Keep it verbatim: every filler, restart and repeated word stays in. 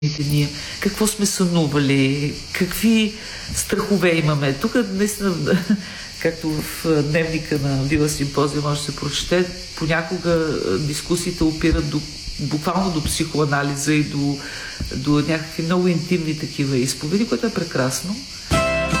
ние, какво сме сънували, какви страхове имаме. Тук наистина, както в дневника на Вила Симпозия може да се прочете, понякога дискусиите опират до, буквално до психоанализа и до, до някакви много интимни такива изповеди, което е прекрасно.